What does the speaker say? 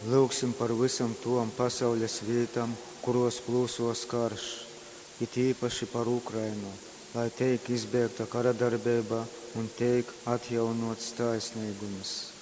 Lūgsim par visam tom pasaules vietām, kuros plūsos karš, it īpaši par Ukrainu, lai tiek izbēgta kara darbība un tiek atjaunots taisnīgums.